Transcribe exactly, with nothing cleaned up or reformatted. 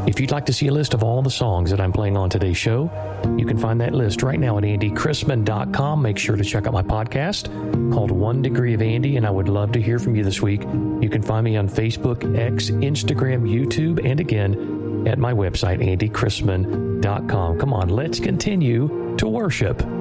If you'd like to see a list of all the songs that I'm playing on today's show, you can find that list right now at andy chrisman dot com. Make sure to check out my podcast called One Degree of Andy, and I would love to hear from you this week. You can find me on Facebook, X, Instagram, YouTube, and again at my website, andy chrisman dot com. Come on, let's continue to worship.